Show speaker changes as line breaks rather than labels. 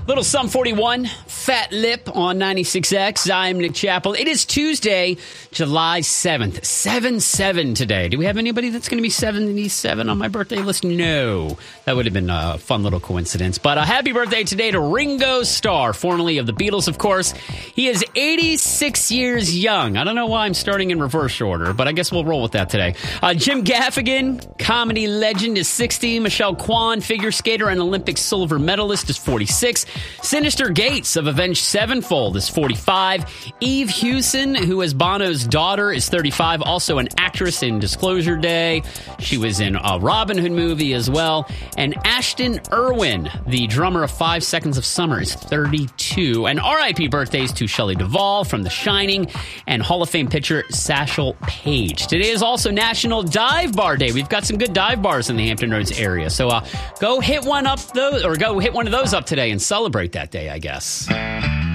Little Sum 41, Fat Lip on 96X. I'm Nick Chappell. It is Tuesday, July 7th. 7-7 today. Do we have anybody that's going to be 77 on my birthday list? No. That would have been a fun little coincidence. But a happy birthday today to Ringo Starr, formerly of the Beatles, of course. He is 86 years young. I don't know why I'm starting in reverse order, but I guess we'll roll with that today. Jim Gaffigan, comedy legend, is 60. Michelle Kwan, figure skater and Olympic silver medalist, is 46. Sinister Gates of Avenged Sevenfold is 45. Eve Hewson, who is Bono's daughter, is 35. Also an actress in Disclosure Day. She was in a Robin Hood movie as well. And Ashton Irwin, the drummer of 5 Seconds of Summer, is 32. And RIP birthdays to Shelley Duvall from The Shining and Hall of Fame pitcher Satchel Paige. Today is also National Dive Bar Day. We've got some good dive bars in the Hampton Roads area. So go hit one of those up today and celebrate that day, I guess.